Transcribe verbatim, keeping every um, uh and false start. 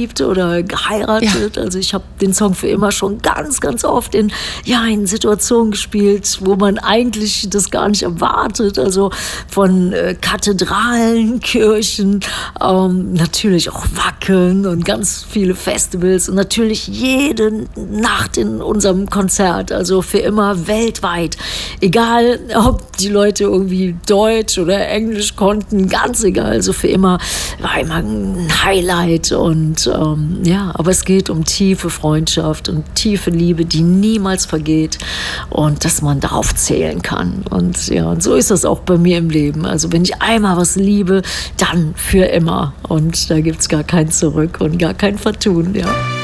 verliebt oder geheiratet. Ja. Also ich habe den Song für immer schon ganz, ganz oft in, ja, in Situationen gespielt, wo man eigentlich das gar nicht erwartet. Also von äh, Kathedralen, Kirchen, ähm, natürlich auch Wacken und ganz viele Festivals und natürlich jede Nacht in unserem Konzert. Also für immer weltweit. Egal, ob die Leute irgendwie Deutsch oder Englisch konnten, ganz egal. Also für immer war immer ein Highlight. Und ähm, ja, aber es geht um tiefe Freundschaft und tiefe Liebe, die niemals vergeht und dass man darauf zählen kann. Und ja, und so ist das auch bei mir im Leben. Also wenn ich einmal was liebe, dann für immer. Und da gibt es gar kein Zurück und gar kein Vertun, ja.